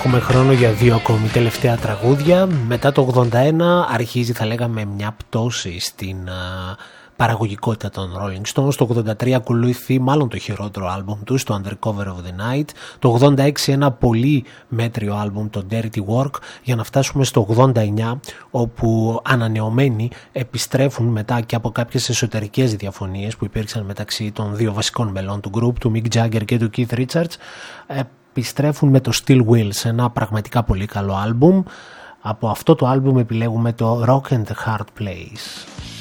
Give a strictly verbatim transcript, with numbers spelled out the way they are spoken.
Έχουμε χρόνο για δύο ακόμη τελευταία τραγούδια. Μετά το ογδόντα ένα αρχίζει, θα λέγαμε, μια πτώση στην uh, παραγωγικότητα των Rolling Stones. Το ογδόντα τρία ακολουθεί μάλλον το χειρότερο άλμπουμ τους, το Undercover of the Night. Το ογδόντα έξι ένα πολύ μέτριο άλμπουμ, το Dirty Work, για να φτάσουμε στο ογδόντα εννιά, όπου ανανεωμένοι επιστρέφουν μετά και από κάποιες εσωτερικές διαφωνίες που υπήρξαν μεταξύ των δύο βασικών μελών του group, του Mick Jagger και του Keith Richards. Επιστρέφουν με το Steel Wheels, ένα πραγματικά πολύ καλό άλμπουμ. Από αυτό το άλμπουμ επιλέγουμε το Rock and the Hard Place.